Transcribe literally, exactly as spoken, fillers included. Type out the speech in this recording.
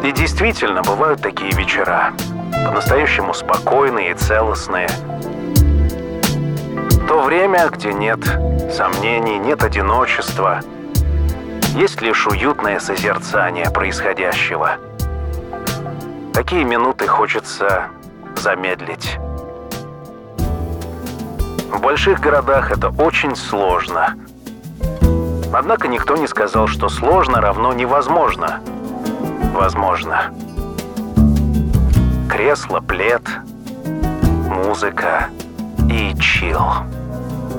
И действительно, бывают такие вечера, по-настоящему спокойные и целостные. То время, где нет сомнений, нет одиночества, есть лишь уютное созерцание происходящего. Такие минуты хочется замедлить. В больших городах это очень сложно. Однако никто не сказал, что сложно равно невозможно. Возможно. Кресло, плед, музыка и чил.